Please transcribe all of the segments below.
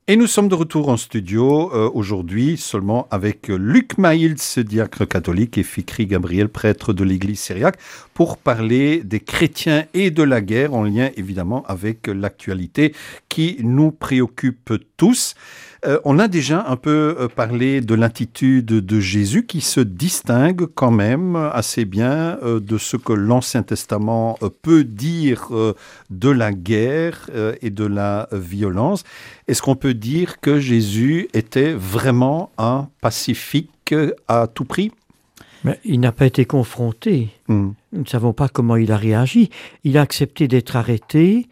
Et nous sommes de retour en studio aujourd'hui seulement avec Luc Maïls, diacre catholique, et Fikri Gabriel, prêtre de l'église syriaque, pour parler des chrétiens et de la guerre en lien évidemment avec l'actualité qui nous préoccupe tous. On a déjà un peu parlé de l'attitude de Jésus qui se distingue quand même assez bien de ce que l'Ancien Testament peut dire de la guerre et de la violence. Est-ce qu'on peut dire que Jésus était vraiment un pacifique à tout prix ? Mais il n'a pas été confronté. Nous ne savons pas comment il a réagi. Il a accepté d'être arrêté.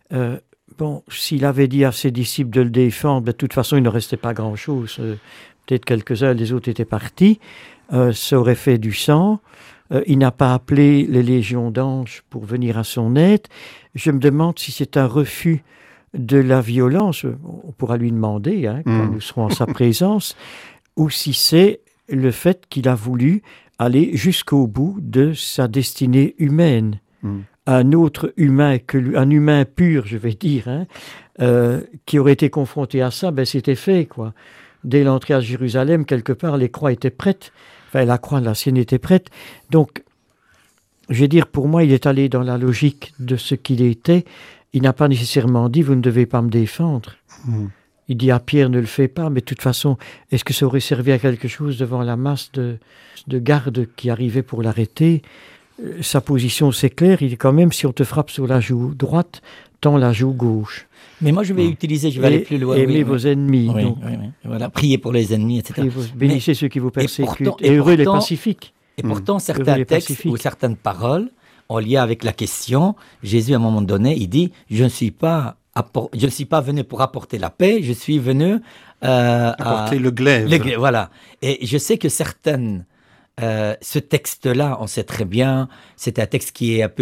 S'il avait dit à ses disciples de le défendre, de toute façon, il ne restait pas grand-chose. Peut-être quelques-uns, les autres étaient partis. Ça aurait fait du sang. Il n'a pas appelé les légions d'anges pour venir à son aide. Je me demande si c'est un refus de la violence. On pourra lui demander, quand nous serons en sa présence, ou si c'est le fait qu'il a voulu aller jusqu'au bout de sa destinée humaine. Un autre humain, un humain pur, je vais dire, qui aurait été confronté à ça, c'était fait, quoi. Dès l'entrée à Jérusalem, quelque part, les croix étaient prêtes. Enfin, la croix de la sienne était prête. Donc, je vais dire, pour moi, il est allé dans la logique de ce qu'il était. Il n'a pas nécessairement dit « vous ne devez pas me défendre ». Il dit à Pierre « ne le fais pas », mais de toute façon, est-ce que ça aurait servi à quelque chose devant la masse de gardes qui arrivaient pour l'arrêter ? Sa position, c'est clair, il est quand même, si on te frappe sur la joue droite, tends la joue gauche. Mais moi, je vais aller plus loin. Aimez vos ennemis. Oui. Voilà, priez pour les ennemis, etc. Bénissez ceux qui vous persécutent. Et heureux les pacifiques. Et pourtant, certains textes ou certaines paroles, en lien avec la question, Jésus, à un moment donné, il dit « Je ne suis pas venu pour apporter la paix, je suis venu apporter le glaive. » Voilà. Et je sais que certaines... ce texte-là, on sait très bien, c'est un texte qui est un peu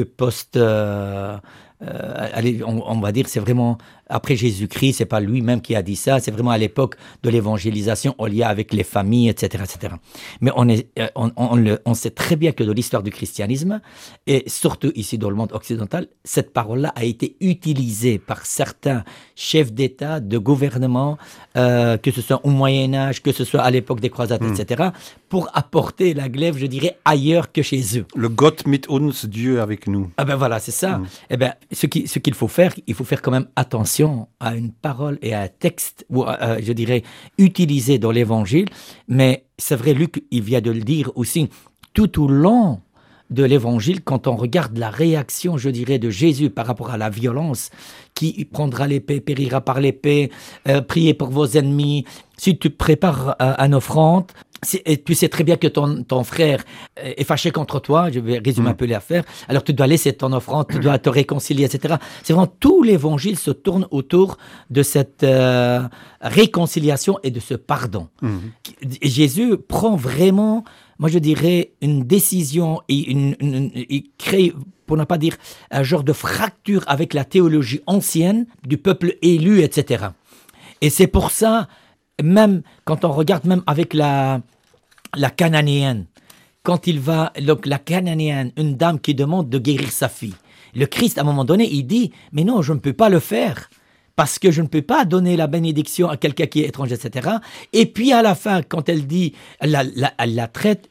on va dire, c'est vraiment après Jésus-Christ, c'est pas lui-même qui a dit ça, c'est vraiment à l'époque de l'évangélisation en lien avec les familles, etc., etc. Mais on sait très bien que dans l'histoire du christianisme, et surtout ici dans le monde occidental, cette parole-là a été utilisée par certains chefs d'État, de gouvernement, que ce soit au Moyen-Âge, que ce soit à l'époque des croisades, etc., pour apporter la glaive, je dirais, ailleurs que chez eux. Le Gott mit uns, Dieu avec nous. Ah ben voilà, c'est ça. Eh ben, ce qu'il faut faire, il faut faire quand même attention à une parole et à un texte, ou je dirais, utilisé dans l'Évangile. Mais c'est vrai, Luc, il vient de le dire aussi, tout au long de l'Évangile, quand on regarde la réaction, je dirais, de Jésus par rapport à la violence, qui prendra l'épée, périra par l'épée, priez pour vos ennemis, si tu prépares une offrande, et tu sais très bien que ton frère est fâché contre toi, je vais résumer un peu l'affaire, alors tu dois laisser ton offrande, tu dois te réconcilier, etc. C'est vraiment tout l'Évangile se tourne autour de cette réconciliation et de ce pardon. Jésus prend vraiment, moi je dirais, une décision et il crée, pour ne pas dire, un genre de fracture avec la théologie ancienne du peuple élu, etc. Et c'est pour ça, même quand on regarde même avec la cananéenne, quand il va, donc la cananéenne, une dame qui demande de guérir sa fille, le Christ à un moment donné, il dit, mais non, je ne peux pas le faire, parce que je ne peux pas donner la bénédiction à quelqu'un qui est étranger, etc. Et puis à la fin, quand elle dit, il la traite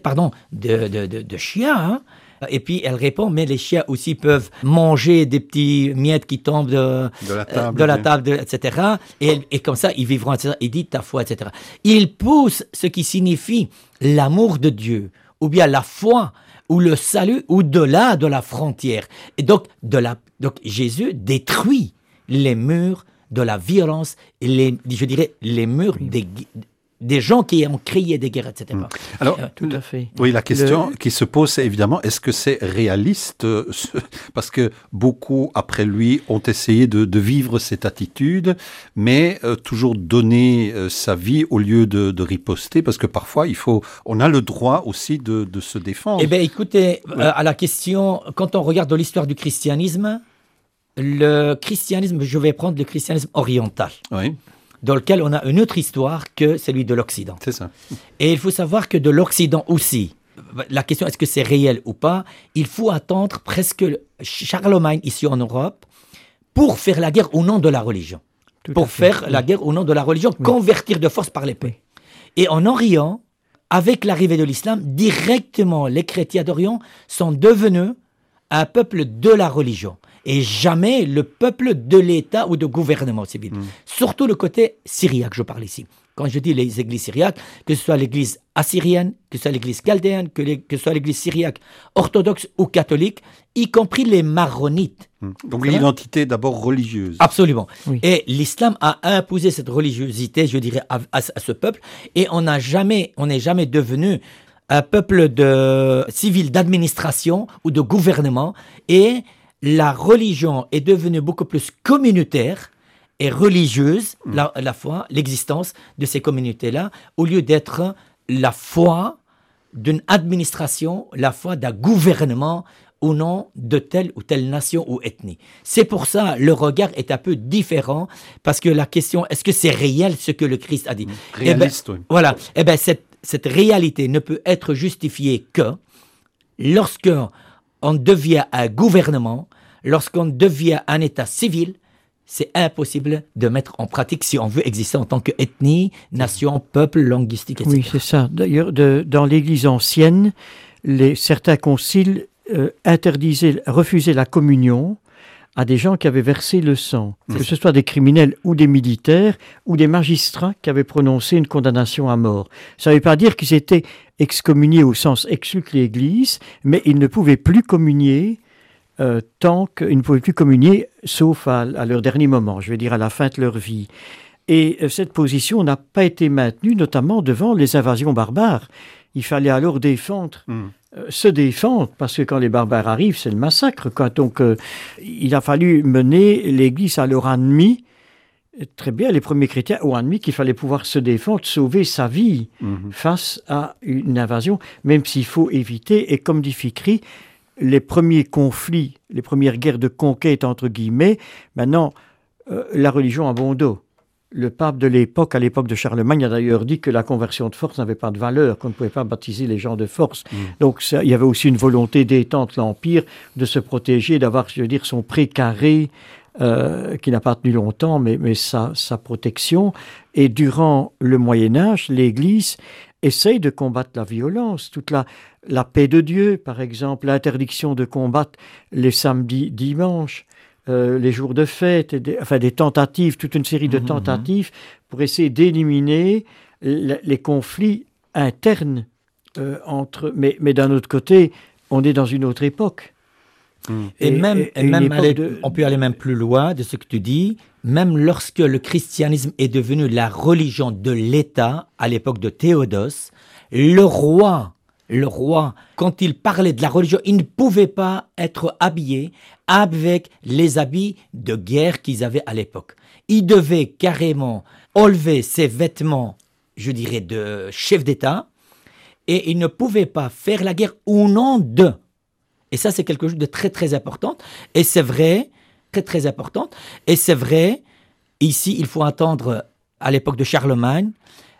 de chien, hein. Et puis elle répond, mais les chiens aussi peuvent manger des petits miettes qui tombent de la table, etc. Et comme ça, ils vivront, etc. Il dit ta foi, etc. Il pousse ce qui signifie l'amour de Dieu, ou bien la foi, ou le salut, au-delà de la frontière. Et donc Jésus détruit les murs de la violence, et je dirais les murs des gens qui ont créé des guerres, etc. Alors, tout à fait. Oui, la question qui se pose, c'est évidemment, est-ce que c'est réaliste ? Parce que beaucoup, après lui, ont essayé de vivre cette attitude, mais toujours donner sa vie au lieu de riposter, parce que parfois, on a le droit aussi de se défendre. Eh bien, écoutez, à la question, quand on regarde dans l'histoire du christianisme, je vais prendre le christianisme oriental. Oui. Dans lequel on a une autre histoire que celui de l'Occident. C'est ça. Et il faut savoir que de l'Occident aussi, la question est-ce que c'est réel ou pas, il faut attendre presque Charlemagne ici en Europe pour faire la guerre au nom de la religion. pour faire la guerre au nom de la religion, convertir de force par l'épée. Et en Orient, avec l'arrivée de l'islam, directement les chrétiens d'Orient sont devenus un peuple de la religion et jamais le peuple de l'État ou de gouvernement civil. Surtout le côté syriaque, je parle ici. Quand je dis les églises syriaques, que ce soit l'église assyrienne, que ce soit l'église chaldéenne, que ce soit l'église syriaque orthodoxe ou catholique, y compris les maronites. Donc l'identité d'abord religieuse. Absolument. Oui. Et l'islam a imposé cette religiosité, je dirais, à ce peuple, et on n'est jamais devenu un peuple civil d'administration ou de gouvernement, et la religion est devenue beaucoup plus communautaire et religieuse, la foi, l'existence de ces communautés-là, au lieu d'être la foi d'une administration, la foi d'un gouvernement au nom de telle ou telle nation ou ethnie. C'est pour ça le regard est un peu différent, parce que la question, est-ce que c'est réel ce que le Christ a dit? Réaliste, oui. Voilà. Eh bien, cette réalité ne peut être justifiée que lorsqu'on devient un gouvernement, lorsqu'on devient un État civil. C'est impossible de mettre en pratique si on veut exister en tant qu'ethnie, nation, peuple, linguistique, etc. Oui, c'est ça. D'ailleurs, dans l'Église ancienne, certains conciles refusaient la communion à des gens qui avaient versé le sang, que ce soit des criminels ou des militaires ou des magistrats qui avaient prononcé une condamnation à mort. Ça ne veut pas dire qu'ils étaient excommuniés au sens exclu de l'Église, mais ils ne pouvaient plus communier tant qu'ils ne pouvaient plus communier, sauf à leur dernier moment, je veux dire à la fin de leur vie. Et cette position n'a pas été maintenue, notamment devant les invasions barbares. Il fallait alors se défendre, parce que quand les barbares arrivent, c'est le massacre. Donc, il a fallu mener l'Église à leur ennemi. Très bien, les premiers chrétiens ont admis qu'il fallait pouvoir se défendre, sauver sa vie face à une invasion, même s'il faut éviter, et comme dit Fikri, les premiers conflits, les premières guerres de conquête, entre guillemets, maintenant, la religion a bon dos. Le pape de l'époque, à l'époque de Charlemagne, a d'ailleurs dit que la conversion de force n'avait pas de valeur, qu'on ne pouvait pas baptiser les gens de force. Donc, il y avait aussi une volonté d'étendre l'Empire, de se protéger, d'avoir, je veux dire, son précaré, qui n'a pas tenu longtemps, mais sa protection. Et durant le Moyen-Âge, l'Église essaye de combattre la violence, toute la paix de Dieu, par exemple, l'interdiction de combattre les samedis, dimanches, les jours de fête, des tentatives, toute une série de tentatives pour essayer d'éliminer les conflits internes mais d'un autre côté, on est dans une autre époque. On peut aller même plus loin de ce que tu dis, même lorsque le christianisme est devenu la religion de l'État, à l'époque de Théodose, le roi, quand il parlait de la religion, il ne pouvait pas être habillé avec les habits de guerre qu'ils avaient à l'époque. Il devait carrément enlever ses vêtements, je dirais, de chef d'État, et il ne pouvait pas faire la guerre au nom de. Et ça, c'est quelque chose de très, très important. Et c'est vrai, très, très important. Et c'est vrai, ici, il faut attendre à l'époque de Charlemagne,